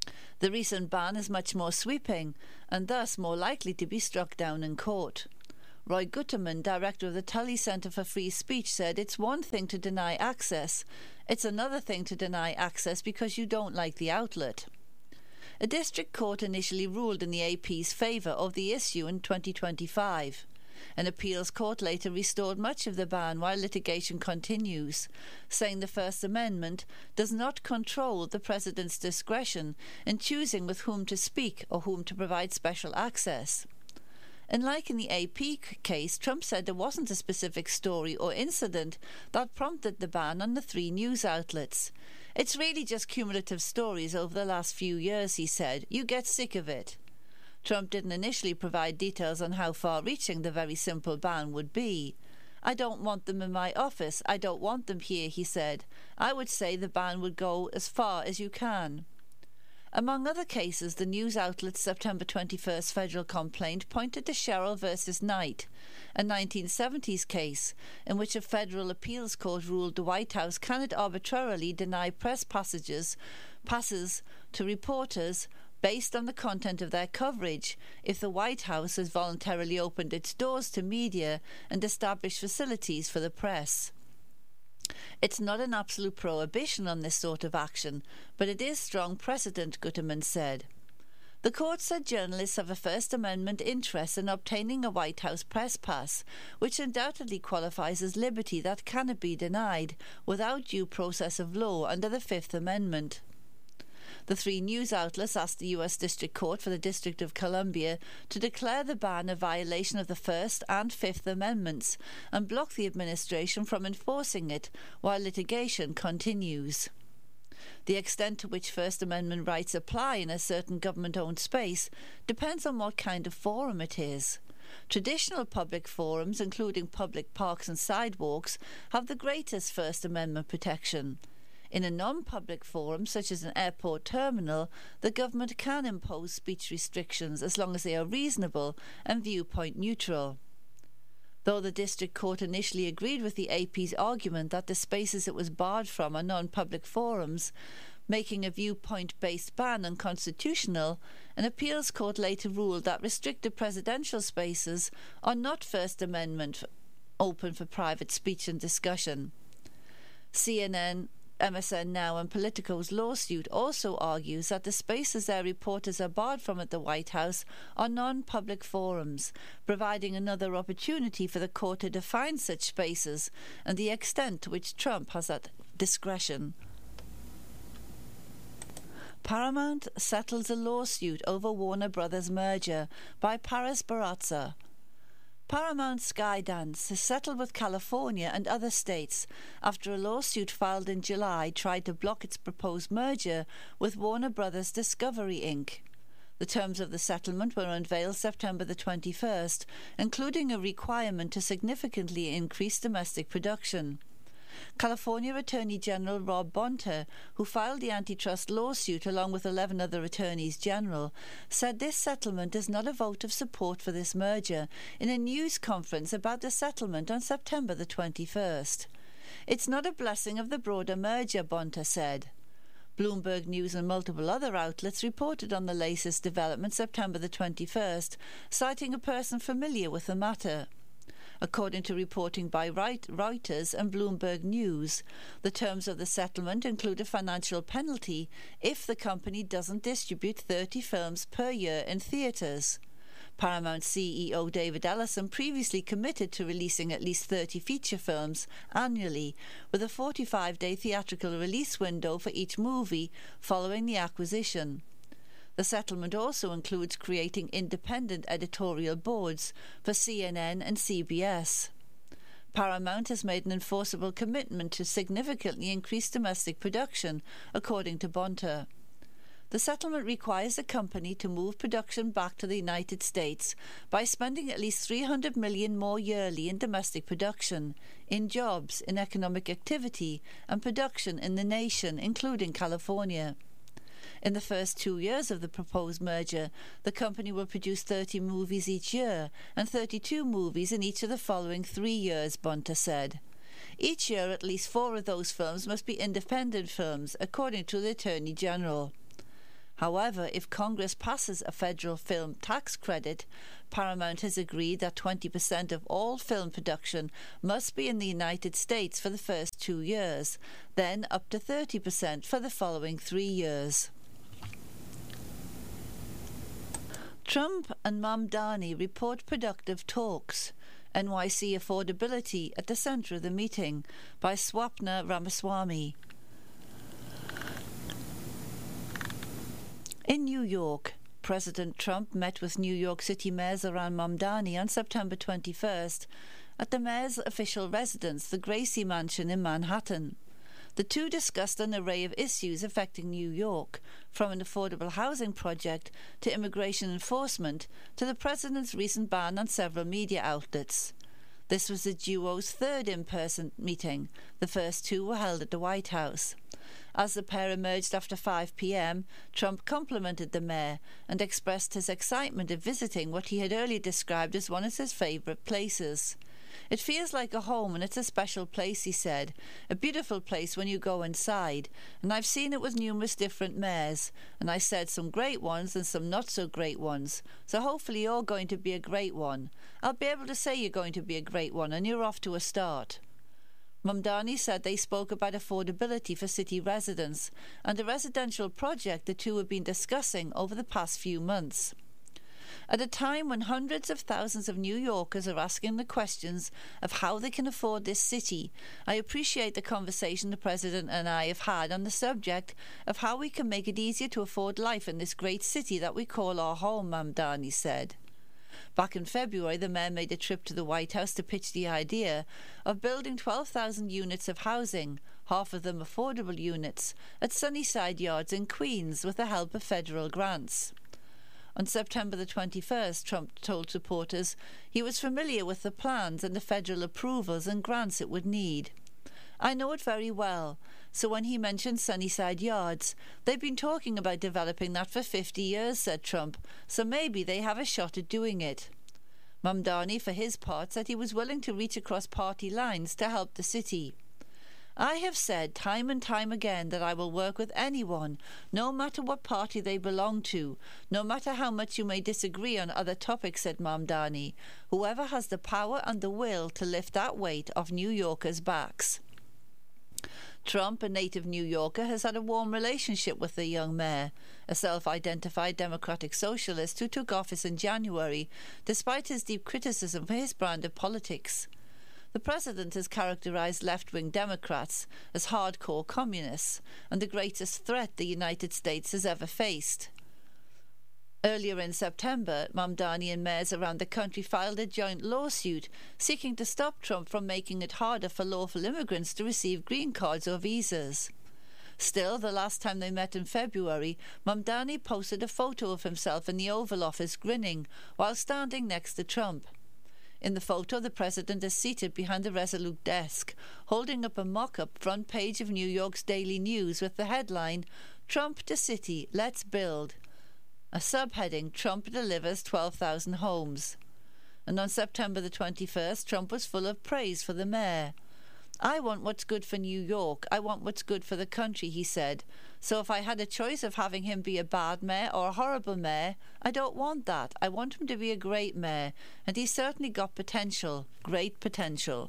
The recent ban is much more sweeping and thus more likely to be struck down in court. Roy Gutterman, director of the Tully Centre for Free Speech, said it's one thing to deny access, it's another thing to deny access because you don't like the outlet. A district court initially ruled in the A P's favour of the issue in twenty twenty-five. An appeals court later restored much of the ban while litigation continues, saying the First Amendment does not control the President's discretion in choosing with whom to speak or whom to provide special access. And like in the A P case, Trump said there wasn't a specific story or incident that prompted the ban on the three news outlets. It's really just cumulative stories over the last few years, he said. You get sick of it. Trump didn't initially provide details on how far-reaching the very simple ban would be. I don't want them in my office. I don't want them here, he said. I would say the ban would go as far as you can. Among other cases, the news outlet's September twenty-first federal complaint pointed to Sherrill versus Knight, a nineteen seventies case in which a federal appeals court ruled the White House cannot arbitrarily deny press passages, passes to reporters based on the content of their coverage if the White House has voluntarily opened its doors to media and established facilities for the press. It's not an absolute prohibition on this sort of action, but it is strong precedent, Gutterman said. The court said journalists have a First Amendment interest in obtaining a White House press pass, which undoubtedly qualifies as liberty that cannot be denied without due process of law under the Fifth Amendment. The three news outlets asked the U S District Court for the District of Columbia to declare the ban a violation of the First and Fifth Amendments and block the administration from enforcing it while litigation continues. The extent to which First Amendment rights apply in a certain government-owned space depends on what kind of forum it is. Traditional public forums, including public parks and sidewalks, have the greatest First Amendment protection. In a non-public forum, such as an airport terminal, the government can impose speech restrictions as long as they are reasonable and viewpoint neutral. Though the district court initially agreed with the A P's argument that the spaces it was barred from are non-public forums, making a viewpoint-based ban unconstitutional, an appeals court later ruled that restricted presidential spaces are not First Amendment open for private speech and discussion. C N N, M S N Now and Politico's lawsuit also argues that the spaces their reporters are barred from at the White House are non-public forums, providing another opportunity for the court to define such spaces and the extent to which Trump has that discretion. Paramount settles a lawsuit over Warner Brothers merger by Paris Barazza. Paramount Skydance has settled with California and other states after a lawsuit filed in July tried to block its proposed merger with Warner Brothers Discovery Incorporated. The terms of the settlement were unveiled September the twenty-first, including a requirement to significantly increase domestic production. California Attorney General Rob Bonta, who filed the antitrust lawsuit along with eleven other attorneys general, said this settlement is not a vote of support for this merger in a news conference about the settlement on September the twenty-first. It's not a blessing of the broader merger, Bonta said. Bloomberg News and multiple other outlets reported on the latest development September the twenty-first, citing a person familiar with the matter. According to reporting by Reuters and Bloomberg News, the terms of the settlement include a financial penalty if the company doesn't distribute thirty films per year in theatres. Paramount C E O David Ellison previously committed to releasing at least thirty feature films annually, with a forty-five day theatrical release window for each movie following the acquisition. The settlement also includes creating independent editorial boards for C N N and C B S. Paramount has made an enforceable commitment to significantly increase domestic production, according to Bonta. The settlement requires the company to move production back to the United States by spending at least three hundred million dollars more yearly in domestic production, in jobs, in economic activity, and production in the nation, including California. In the first two years of the proposed merger, the company will produce thirty movies each year and thirty-two movies in each of the following three years, Bonta said. Each year, at least four of those films must be independent films, according to the Attorney General. However, if Congress passes a federal film tax credit, Paramount has agreed that twenty percent of all film production must be in the United States for the first two years, then up to thirty percent for the following three years. Trump and Mamdani report productive talks. N Y C affordability at the centre of the meeting, by Swapna Ramaswamy. In New York, President Trump met with New York City Mayor Zohran Mamdani on September twenty-first at the mayor's official residence, the Gracie Mansion in Manhattan. The two discussed an array of issues affecting New York, from an affordable housing project to immigration enforcement to the president's recent ban on several media outlets. This was the duo's third in-person meeting. The first two were held at the White House. As the pair emerged after five p.m, Trump complimented the mayor and expressed his excitement at visiting what he had earlier described as one of his favourite places. "It feels like a home and it's a special place," he said. "A beautiful place when you go inside. And I've seen it with numerous different mayors. And I said some great ones and some not so great ones. So hopefully you're going to be a great one. I'll be able to say you're going to be a great one and you're off to a start." Mamdani said they spoke about affordability for city residents and a residential project the two have been discussing over the past few months. At a time when hundreds of thousands of New Yorkers are asking the questions of how they can afford this city, I appreciate the conversation the President and I have had on the subject of how we can make it easier to afford life in this great city that we call our home, Mamdani said. Back in February, the mayor made a trip to the White House to pitch the idea of building twelve thousand units of housing, half of them affordable units, at Sunnyside Yards in Queens with the help of federal grants. On September the twenty-first, Trump told supporters he was familiar with the plans and the federal approvals and grants it would need. "I know it very well." So when he mentioned Sunnyside Yards, "They've been talking about developing that for fifty years, said Trump, "so maybe they have a shot at doing it." Mamdani, for his part, said he was willing to reach across party lines to help the city. "I have said time and time again that I will work with anyone, no matter what party they belong to, no matter how much you may disagree on other topics," said Mamdani, "whoever has the power and the will to lift that weight off New Yorkers' backs." Trump, a native New Yorker, has had a warm relationship with the young mayor, a self-identified democratic socialist who took office in January, despite his deep criticism for his brand of politics. The president has characterized left-wing Democrats as hardcore communists and the greatest threat the United States has ever faced. Earlier in September, Mamdani and mayors around the country filed a joint lawsuit seeking to stop Trump from making it harder for lawful immigrants to receive green cards or visas. Still, the last time they met in February, Mamdani posted a photo of himself in the Oval Office grinning while standing next to Trump. In the photo, the president is seated behind the Resolute desk, holding up a mock-up front page of New York's Daily News with the headline, "Trump to City, Let's Build." A subheading, "Trump delivers twelve thousand homes." And on September the twenty-first, Trump was full of praise for the mayor. "I want what's good for New York. I want what's good for the country," he said. "So if I had a choice of having him be a bad mayor or a horrible mayor, I don't want that. I want him to be a great mayor. And he's certainly got potential, great potential."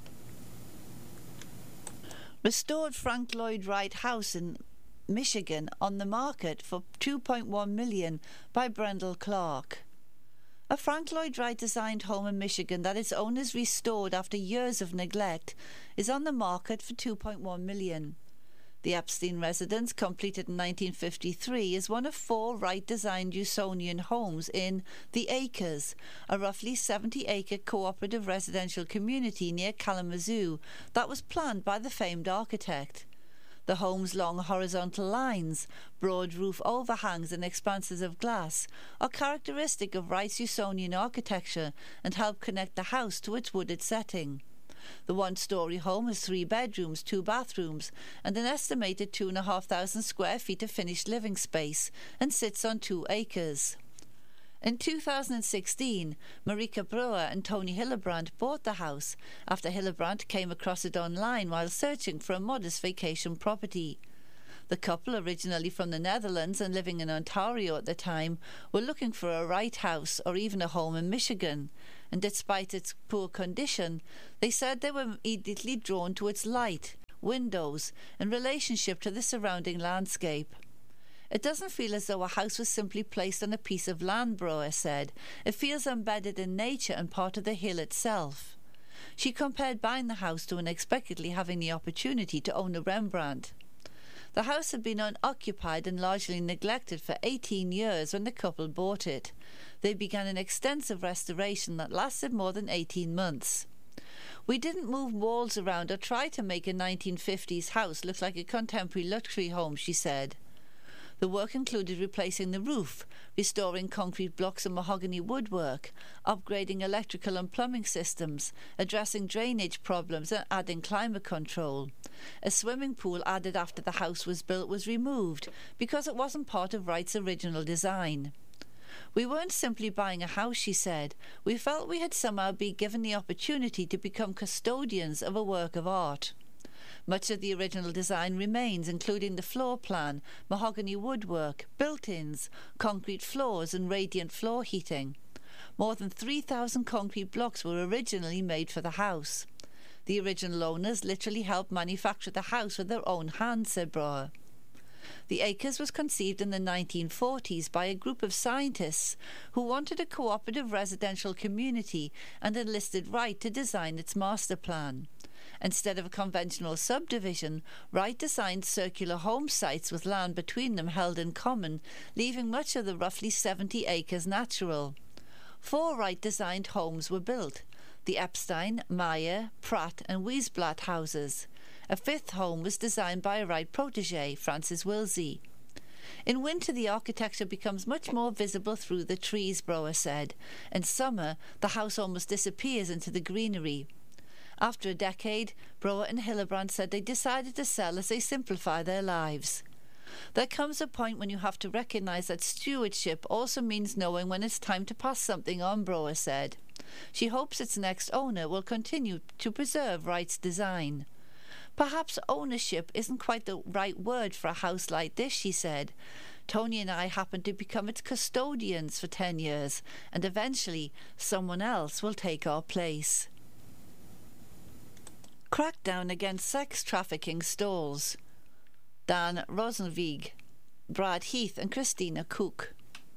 Restored Frank Lloyd Wright House in Michigan on the market for two point one million dollars by Brendel Clark. A Frank Lloyd Wright designed home in Michigan that its owners restored after years of neglect is on the market for two point one million dollars. The Epstein residence, completed in nineteen fifty-three, is one of four Wright-designed Usonian homes in The Acres, a roughly seventy-acre cooperative residential community near Kalamazoo that was planned by the famed architect. The home's long horizontal lines, broad roof overhangs and expanses of glass are characteristic of Wright's Usonian architecture and help connect the house to its wooded setting. The one-storey home has three bedrooms, two bathrooms, and an estimated two and a half thousand square feet of finished living space, and sits on two acres. In two thousand sixteen, Marika Brewer and Tony Hillebrand bought the house after Hillebrand came across it online while searching for a modest vacation property. The couple, originally from the Netherlands and living in Ontario at the time, were looking for a right house or even a home in Michigan, and despite its poor condition, they said they were immediately drawn to its light, windows, and relationship to the surrounding landscape. It doesn't feel as though a house was simply placed on a piece of land, Broer said. It feels embedded in nature and part of the hill itself. She compared buying the house to unexpectedly having the opportunity to own a Rembrandt. The house had been unoccupied and largely neglected for eighteen years when the couple bought it. They began an extensive restoration that lasted more than eighteen months. We didn't move walls around or try to make a nineteen fifties house look like a contemporary luxury home, she said. The work included replacing the roof, restoring concrete blocks and mahogany woodwork, upgrading electrical and plumbing systems, addressing drainage problems and adding climate control. A swimming pool added after the house was built was removed because it wasn't part of Wright's original design. We weren't simply buying a house, she said. We felt we had somehow been given the opportunity to become custodians of a work of art. Much of the original design remains, including the floor plan, mahogany woodwork, built-ins, concrete floors and radiant floor heating. More than three thousand concrete blocks were originally made for the house. The original owners literally helped manufacture the house with their own hands, said Broer. The Acres was conceived in the nineteen forties by a group of scientists who wanted a cooperative residential community and enlisted Wright to design its master plan. Instead of a conventional subdivision, Wright designed circular home sites with land between them held in common, leaving much of the roughly seventy acres natural. Four Wright-designed homes were built: the Epstein, Meyer, Pratt and Wiesblatt houses. A fifth home was designed by a Wright protege, Francis Wilsey. In winter, the architecture becomes much more visible through the trees, Broer said. In summer, the house almost disappears into the greenery. After a decade, Broer and Hillebrand said they decided to sell as they simplify their lives. There comes a point when you have to recognize that stewardship also means knowing when it's time to pass something on, Broer said. She hopes its next owner will continue to preserve Wright's design. Perhaps ownership isn't quite the right word for a house like this, she said. Tony and I happened to become its custodians for ten years, and eventually someone else will take our place. Crackdown against sex trafficking stalls. Dan Rosenweg, Brad Heath and Christina Cook.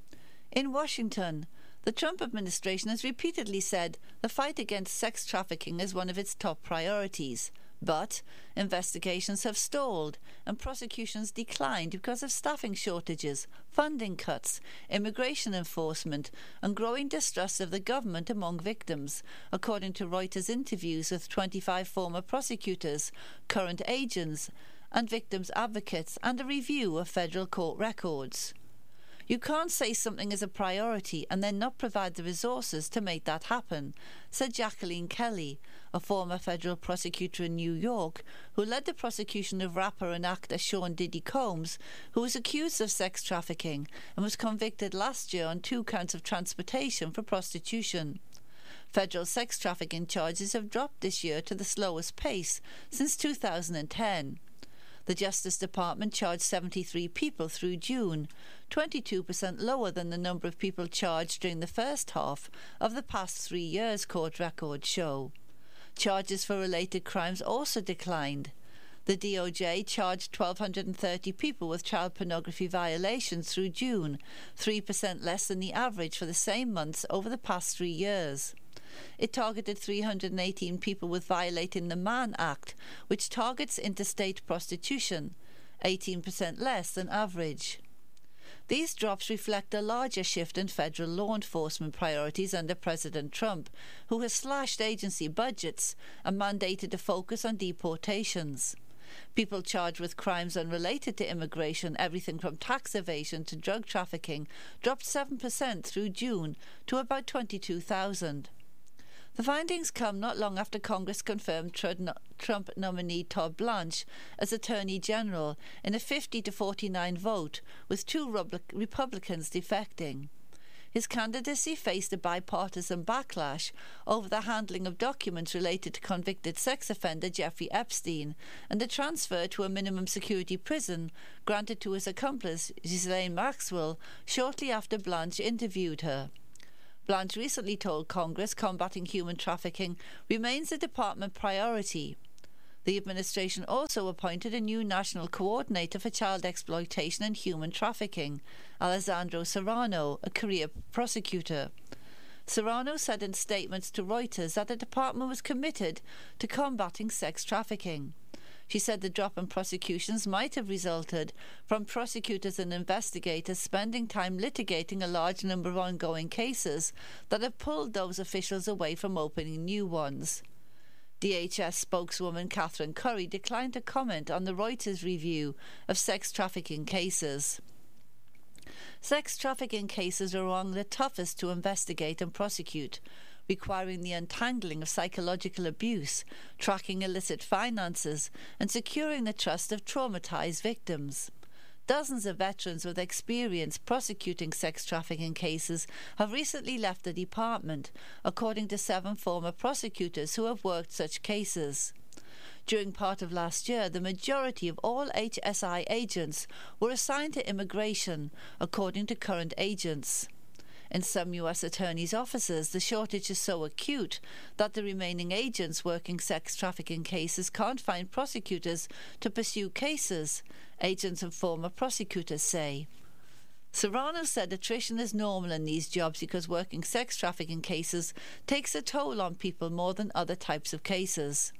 In Washington, the Trump administration has repeatedly said the fight against sex trafficking is one of its top priorities. But investigations have stalled and prosecutions declined because of staffing shortages, funding cuts, immigration enforcement, and growing distrust of the government among victims, according to Reuters interviews with twenty-five former prosecutors, current agents, and victims' advocates, and a review of federal court records. You can't say something is a priority and then not provide the resources to make that happen, said Jacqueline Kelly, a former federal prosecutor in New York, who led the prosecution of rapper and actor Sean Diddy Combs, who was accused of sex trafficking and was convicted last year on two counts of transportation for prostitution. Federal sex trafficking charges have dropped this year to the slowest pace since two thousand ten. The Justice Department charged seventy-three people through June, twenty-two percent lower than the number of people charged during the first half of the past three years, court records show. Charges for related crimes also declined. The D O J charged one thousand two hundred thirty people with child pornography violations through June, three percent less than the average for the same months over the past three years. It targeted three hundred eighteen people with violating the Mann Act, which targets interstate prostitution, eighteen percent less than average. These drops reflect a larger shift in federal law enforcement priorities under President Trump, who has slashed agency budgets and mandated a focus on deportations. People charged with crimes unrelated to immigration, everything from tax evasion to drug trafficking, dropped seven percent through June to about twenty-two thousand. The findings come not long after Congress confirmed Trump nominee Todd Blanche as Attorney General in a fifty to forty-nine vote, with two Republicans defecting. His candidacy faced a bipartisan backlash over the handling of documents related to convicted sex offender Jeffrey Epstein and the transfer to a minimum security prison granted to his accomplice Ghislaine Maxwell shortly after Blanche interviewed her. Blanche recently told Congress combating human trafficking remains a department priority. The administration also appointed a new national coordinator for child exploitation and human trafficking, Alessandro Serrano, a career prosecutor. Serrano said in statements to Reuters that the department was committed to combating sex trafficking. She said the drop in prosecutions might have resulted from prosecutors and investigators spending time litigating a large number of ongoing cases that have pulled those officials away from opening new ones. D H S spokeswoman Catherine Curry declined to comment on the Reuters review of sex trafficking cases. Sex trafficking cases are among the toughest to investigate and prosecute, requiring the untangling of psychological abuse, tracking illicit finances, and securing the trust of traumatized victims. Dozens of veterans with experience prosecuting sex trafficking cases have recently left the department, according to seven former prosecutors who have worked such cases. During part of last year, the majority of all H S I agents were assigned to immigration, according to current agents. In some U S attorneys' offices, the shortage is so acute that the remaining agents working sex trafficking cases can't find prosecutors to pursue cases, agents and former prosecutors say. Serrano said attrition is normal in these jobs because working sex trafficking cases takes a toll on people more than other types of cases.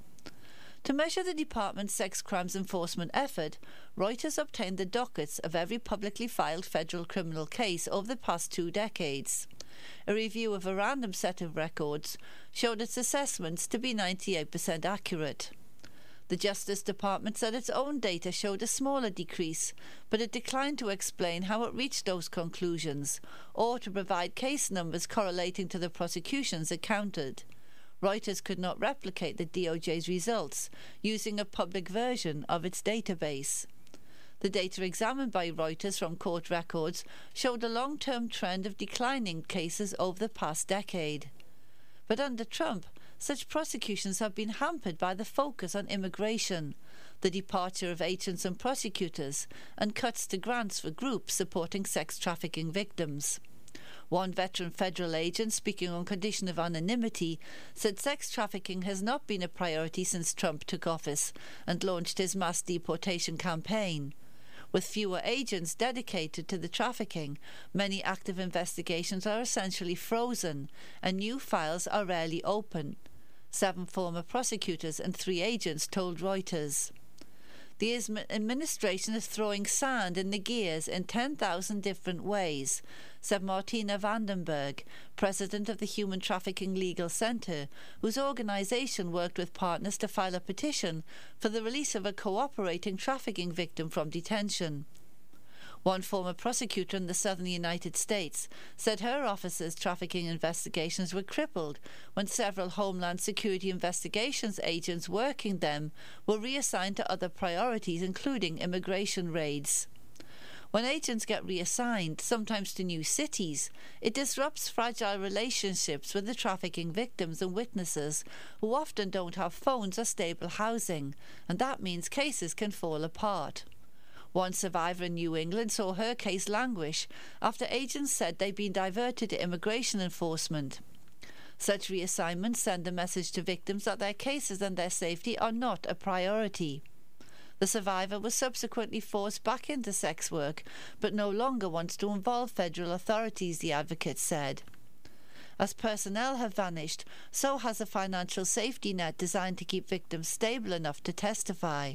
To measure the department's sex crimes enforcement effort, Reuters obtained the dockets of every publicly filed federal criminal case over the past two decades. A review of a random set of records showed its assessments to be ninety-eight percent accurate. The Justice Department said its own data showed a smaller decrease, but it declined to explain how it reached those conclusions, or to provide case numbers correlating to the prosecutions it counted. Reuters could not replicate the D O J's results using a public version of its database. The data examined by Reuters from court records showed a long-term trend of declining cases over the past decade. But under Trump, such prosecutions have been hampered by the focus on immigration, the departure of agents and prosecutors, and cuts to grants for groups supporting sex trafficking victims. One veteran federal agent, speaking on condition of anonymity, said sex trafficking has not been a priority since Trump took office and launched his mass deportation campaign. With fewer agents dedicated to the trafficking, many active investigations are essentially frozen and new files are rarely open. Seven former prosecutors and three agents told Reuters. The administration is throwing sand in the gears in ten thousand different ways, said Martina Vandenberg, president of the Human Trafficking Legal Center, whose organization worked with partners to file a petition for the release of a cooperating trafficking victim from detention. One former prosecutor in the southern United States said her office's trafficking investigations were crippled when several Homeland Security investigations agents working them were reassigned to other priorities, including immigration raids. When agents get reassigned, sometimes to new cities, it disrupts fragile relationships with the trafficking victims and witnesses, who often don't have phones or stable housing, and that means cases can fall apart. One survivor in New England saw her case languish after agents said they'd been diverted to immigration enforcement. Such reassignments send a message to victims that their cases and their safety are not a priority. The survivor was subsequently forced back into sex work, but no longer wants to involve federal authorities, the advocate said. As personnel have vanished, so has a financial safety net designed to keep victims stable enough to testify.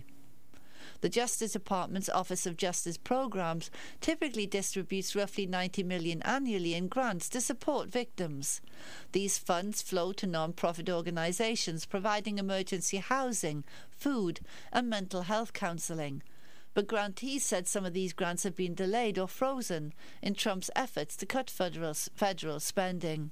The Justice Department's Office of Justice Programs typically distributes roughly ninety million dollars annually in grants to support victims. These funds flow to non-profit organizations providing emergency housing, food, and mental health counseling. But grantees said some of these grants have been delayed or frozen in Trump's efforts to cut federal, federal spending.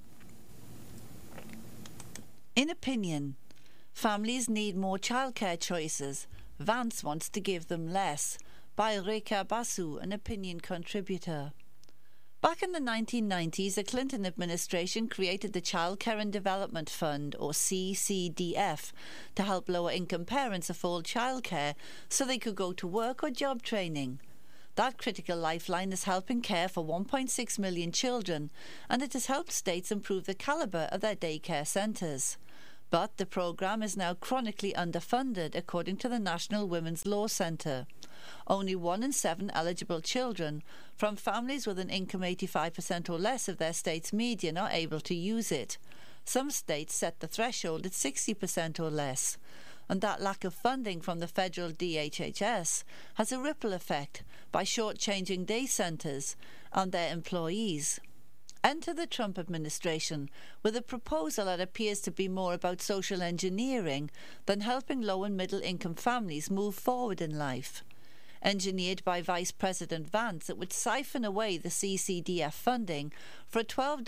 In opinion, families need more childcare choices. Vance wants to give them less, by Rekha Basu, an opinion contributor. Back in the nineteen nineties, the Clinton administration created the Child Care and Development Fund, or C C D F, to help lower-income parents afford childcare so they could go to work or job training. That critical lifeline is helping care for one point six million children, and it has helped states improve the calibre of their daycare centres. But the programme is now chronically underfunded, according to the National Women's Law Centre. Only one in seven eligible children from families with an income eighty-five percent or less of their state's median are able to use it. Some states set the threshold at sixty percent or less. And that lack of funding from the federal D H H S has a ripple effect by shortchanging day centres and their employees. Enter the Trump administration with a proposal that appears to be more about social engineering than helping low and middle income families move forward in life. Engineered by Vice President Vance, it would siphon away the C C D F funding for a twelve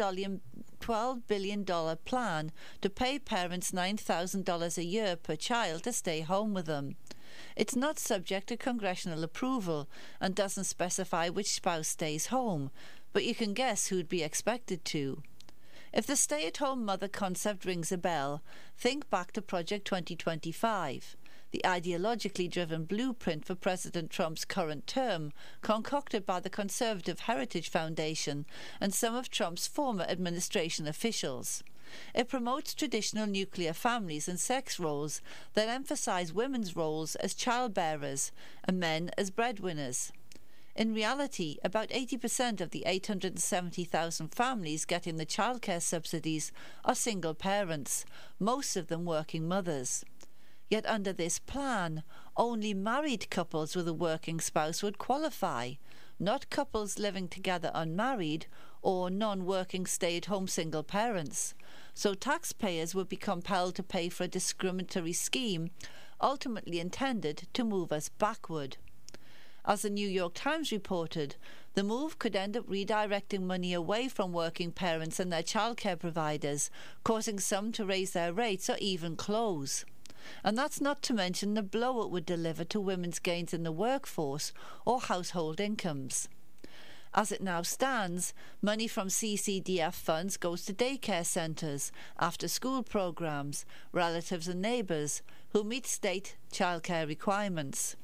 billion dollars plan to pay parents nine thousand dollars a year per child to stay home with them. It's not subject to congressional approval and doesn't specify which spouse stays home, but you can guess who'd be expected to. If the stay-at-home mother concept rings a bell, think back to Project twenty twenty-five, the ideologically driven blueprint for President Trump's current term, concocted by the Conservative Heritage Foundation and some of Trump's former administration officials. It promotes traditional nuclear families and sex roles that emphasize women's roles as childbearers and men as breadwinners. In reality, about eighty percent of the eight hundred seventy thousand families getting the childcare subsidies are single parents, most of them working mothers. Yet under this plan, only married couples with a working spouse would qualify, not couples living together unmarried or non-working stay-at-home single parents. So taxpayers would be compelled to pay for a discriminatory scheme ultimately intended to move us backward. As the New York Times reported, the move could end up redirecting money away from working parents and their childcare providers, causing some to raise their rates or even close. And that's not to mention the blow it would deliver to women's gains in the workforce or household incomes. As it now stands, money from C C D F funds goes to daycare centres, after-school programmes, relatives and neighbours who meet state childcare requirements.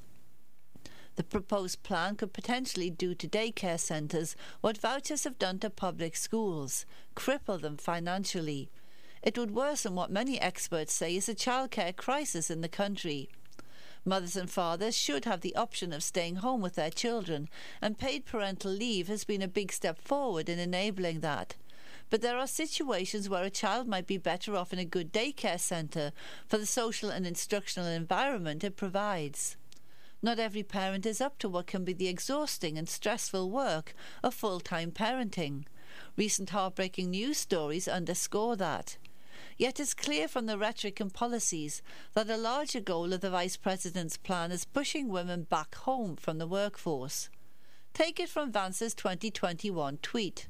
The proposed plan could potentially do to daycare centres what vouchers have done to public schools, cripple them financially. It would worsen what many experts say is a childcare crisis in the country. Mothers and fathers should have the option of staying home with their children, and paid parental leave has been a big step forward in enabling that. But there are situations where a child might be better off in a good daycare centre for the social and instructional environment it provides. Not every parent is up to what can be the exhausting and stressful work of full-time parenting. Recent heartbreaking news stories underscore that. Yet it's clear from the rhetoric and policies that a larger goal of the Vice President's plan is pushing women back home from the workforce. Take it from Vance's twenty twenty-one tweet.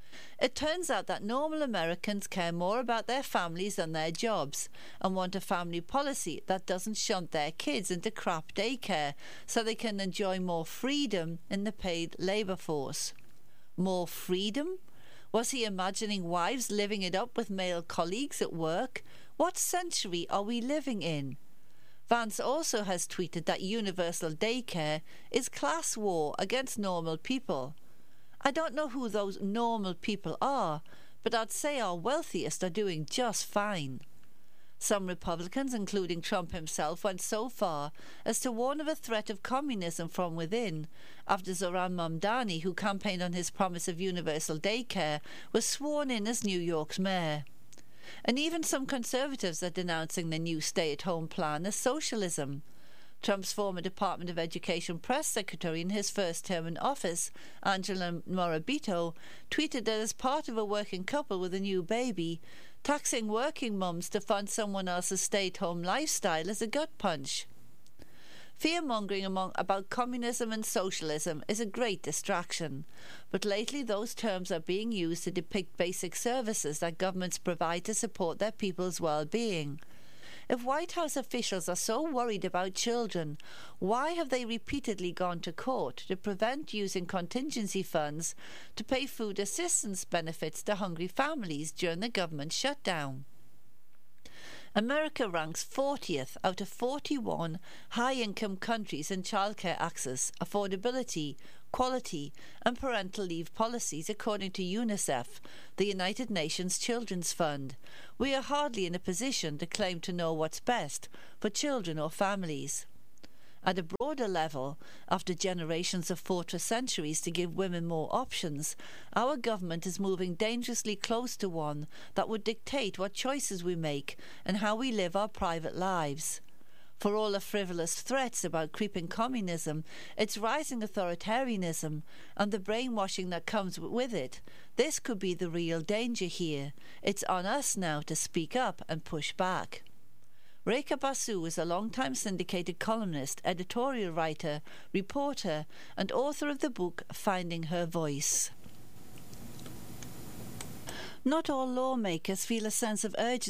It turns out that normal Americans care more about their families than their jobs and want a family policy that doesn't shunt their kids into crap daycare so they can enjoy more freedom in the paid labour force. More freedom? Was he imagining wives living it up with male colleagues at work? What century are we living in? Vance also has tweeted that universal daycare is class war against normal people. I don't know who those normal people are, but I'd say our wealthiest are doing just fine. Some Republicans, including Trump himself, went so far as to warn of a threat of communism from within after Zohran Mamdani, who campaigned on his promise of universal daycare, was sworn in as New York's mayor. And even some conservatives are denouncing the new stay-at-home plan as socialism. Trump's former Department of Education press secretary in his first term in office, Angela Morabito, tweeted that as part of a working couple with a new baby, taxing working mums to fund someone else's stay-at-home lifestyle is a gut punch. Fear-mongering among, about communism and socialism is a great distraction, but lately those terms are being used to depict basic services that governments provide to support their people's well-being. If White House officials are so worried about children, why have they repeatedly gone to court to prevent using contingency funds to pay food assistance benefits to hungry families during the government shutdown? America ranks fortieth out of forty-one high-income countries in childcare access, affordability, quality and parental leave policies, according to UNICEF, the United Nations Children's Fund. We are hardly in a position to claim to know what's best for children or families. At a broader level, after generations have fought for centuries to give women more options, our government is moving dangerously close to one that would dictate what choices we make and how we live our private lives. For all the frivolous threats about creeping communism, its rising authoritarianism, and the brainwashing that comes with it, this could be the real danger here. It's on us now to speak up and push back. Rekha Basu is a long-time syndicated columnist, editorial writer, reporter, and author of the book Finding Her Voice. Not all lawmakers feel a sense of urgency